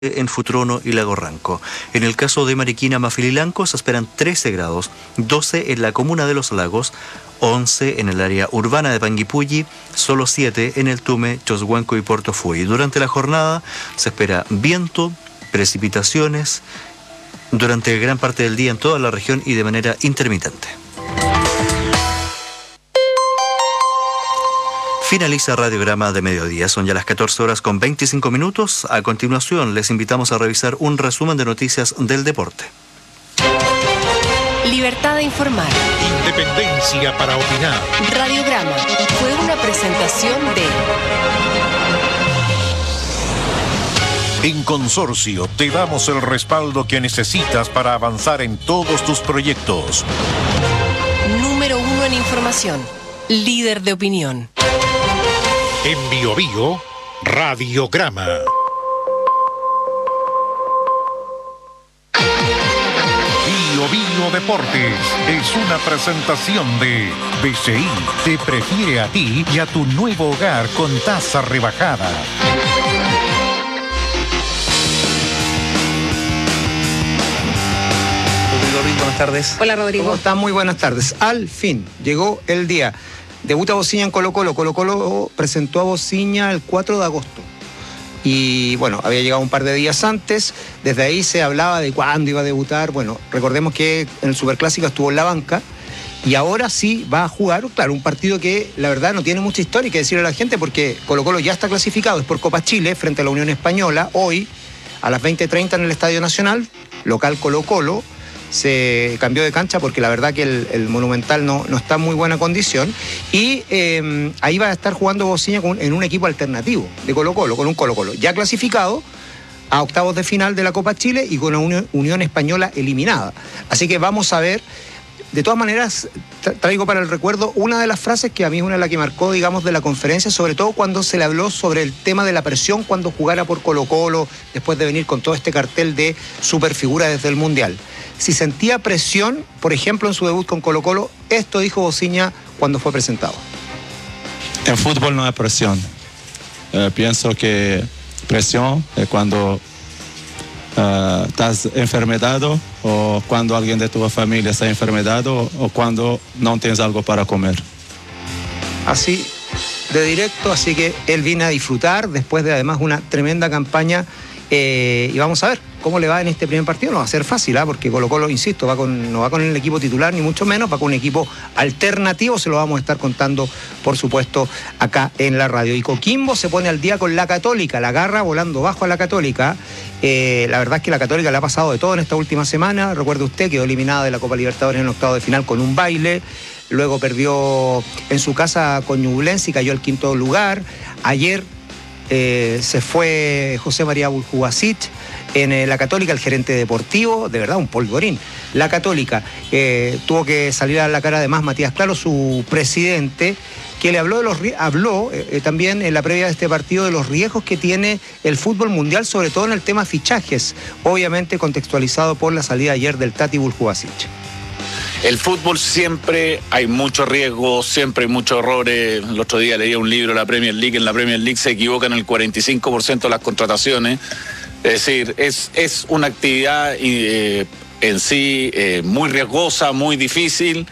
en Futrono y Lago Ranco. En el caso de Mariquina, Mafililanco se esperan 13 grados, 12 en la comuna de Los Lagos, 11 en el área urbana de Panguipulli, solo 7 en el Tume, Choshuanco y Puerto Fuy. Durante la jornada se espera viento, precipitaciones durante gran parte del día en toda la región y de manera intermitente. Finaliza Radiograma de Mediodía. Son ya las 14 horas con 25 minutos. A continuación, les invitamos a revisar un resumen de noticias del deporte. Libertad de informar. Independencia para opinar. Radiograma fue una presentación de... En Consorcio te damos el respaldo que necesitas para avanzar en todos tus proyectos. Número 1 en información. Líder de opinión. En Biobío, Radiograma. Biobío Deportes es una presentación de BCI. Te prefiere a ti y a tu nuevo hogar con tasa rebajada. Buenas tardes. Hola, Rodrigo. ¿Cómo están? Muy buenas tardes. Al fin, llegó el día. Debuta Bociña en Colo-Colo. Colo-Colo presentó a Bociña el 4 de agosto. Y bueno, había llegado un par de días antes. Desde ahí se hablaba de cuándo iba a debutar. Bueno, recordemos que en el Superclásico estuvo en la banca. Y ahora sí va a jugar, claro, un partido que la verdad no tiene mucha historia que decirle a la gente porque Colo-Colo ya está clasificado. Es por Copa Chile frente a la Unión Española. Hoy, a las 20:30 en el Estadio Nacional, local Colo-Colo. Se cambió de cancha porque la verdad que el Monumental no está en muy buena condición y ahí va a estar jugando Bociña en un equipo alternativo de Colo-Colo, con un Colo-Colo ya clasificado a octavos de final de la Copa Chile y con una Unión Española eliminada. Así que vamos a ver. De todas maneras, traigo para el recuerdo una de las frases que a mí es una de las que marcó, digamos, de la conferencia, sobre todo cuando se le habló sobre el tema de la presión cuando jugara por Colo-Colo, después de venir con todo este cartel de superfigura desde el Mundial. Si sentía presión, por ejemplo, en su debut con Colo-Colo, esto dijo Bociña cuando fue presentado. En fútbol no hay presión. Pienso que presión es cuando estás enfermedado o cuando alguien de tu familia está enfermedado o cuando no tienes algo para comer. Así de directo, así que él viene a disfrutar después de además una tremenda campaña y vamos a ver cómo le va en este primer partido. No va a ser fácil, porque Colo-Colo, insisto, no va con el equipo titular ni mucho menos, va con un equipo alternativo, se lo vamos a estar contando por supuesto acá en la radio. Y Coquimbo se pone al día con la Católica, la agarra volando bajo a la Católica. La verdad es que la Católica le ha pasado de todo en esta última semana. Recuerde usted, quedó eliminada de la Copa Libertadores en octavo de final con un baile, luego perdió en su casa con Ñublense y cayó al quinto lugar. Ayer se fue José María Buljubasic en la Católica, el gerente deportivo, de verdad un polvorín. La Católica tuvo que salir a la cara además Matías Claro, su presidente, que le habló también en la previa de este partido de los riesgos que tiene el fútbol mundial, sobre todo en el tema fichajes, obviamente contextualizado por la salida ayer del Tati Buljubasic. El fútbol siempre hay mucho riesgo, siempre hay muchos errores. El otro día leía un libro de la Premier League. En la Premier League se equivocan el 45% de las contrataciones. Es decir, es una actividad en sí muy riesgosa, muy difícil.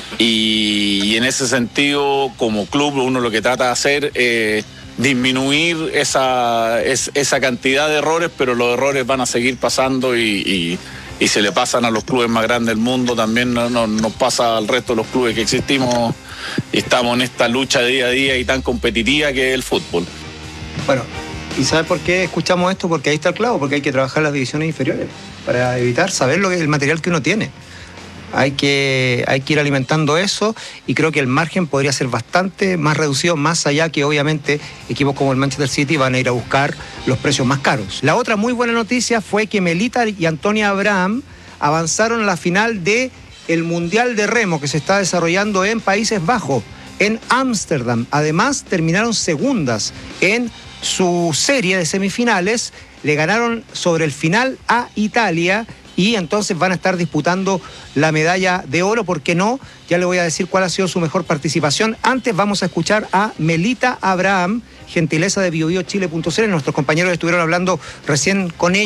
Y en ese sentido, como club, uno lo que trata de hacer es disminuir esa cantidad de errores, pero los errores van a seguir pasando y se le pasan a los clubes más grandes del mundo, también nos pasa al resto de los clubes que existimos y estamos en esta lucha de día a día y tan competitiva que es el fútbol. Bueno, ¿y sabe por qué escuchamos esto? Porque ahí está el clavo, porque hay que trabajar las divisiones inferiores para evitar saber el material que uno tiene. Hay que ir alimentando eso y creo que el margen podría ser bastante más reducido, más allá que obviamente equipos como el Manchester City van a ir a buscar los precios más caros. La otra muy buena noticia fue que Melita y Antonia Abraham avanzaron a la final del Mundial de Remo que se está desarrollando en Países Bajos, en Ámsterdam. Además terminaron segundas en su serie de semifinales, le ganaron sobre el final a Italia y entonces van a estar disputando la medalla de oro, ¿por qué no? Ya le voy a decir cuál ha sido su mejor participación. Antes vamos a escuchar a Melita Abraham, gentileza de biobiochile.cl. Nuestros compañeros estuvieron hablando recién con ella.